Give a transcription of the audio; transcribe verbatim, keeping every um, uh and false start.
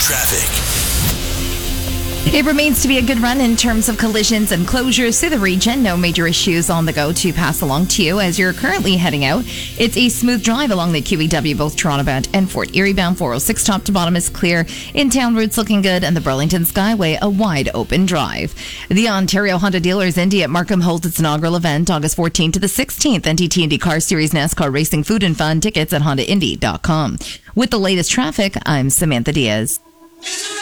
Traffic. It remains to be a good run in terms of collisions and closures through the region. No major issues on the go to pass along to you as you're currently heading out. It's a smooth drive along the Q E W, both Toronto bound and Fort Erie bound. four oh six top to bottom is clear. In-town routes looking good, and the Burlington Skyway a wide open drive. The Ontario Honda Dealers Indy at Markham holds its inaugural event August fourteenth to the sixteenth. N T T Indy Car Series NASCAR Racing Food and Fun. Tickets at honda indy dot com. With the latest traffic, I'm Samantha Diaz.